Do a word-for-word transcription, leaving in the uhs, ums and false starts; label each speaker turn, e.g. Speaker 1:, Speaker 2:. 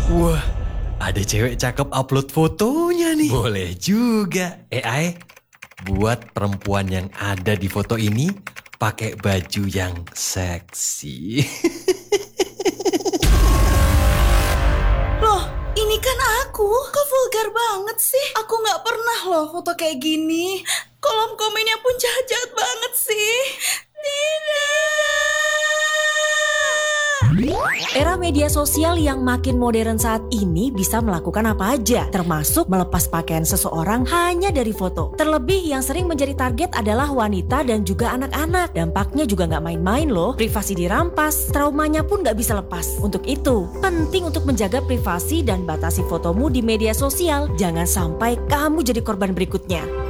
Speaker 1: Wah, ada cewek cakep upload fotonya nih. Boleh juga. A I, buat perempuan yang ada di foto ini pakai baju yang seksi.
Speaker 2: Loh, ini kan aku. Kok vulgar banget sih? Aku gak pernah loh foto kayak gini. Kolom komennya pun jahat-jahat banget sih. Tidak.
Speaker 3: Era media sosial yang makin modern saat ini bisa melakukan apa aja, termasuk melepas pakaian seseorang hanya dari foto. Terlebih yang sering menjadi target adalah wanita dan juga anak-anak. Dampaknya juga nggak main-main loh. Privasi dirampas, traumanya pun nggak bisa lepas. Untuk itu, penting untuk menjaga privasi dan batasi fotomu di media sosial. Jangan sampai kamu jadi korban berikutnya.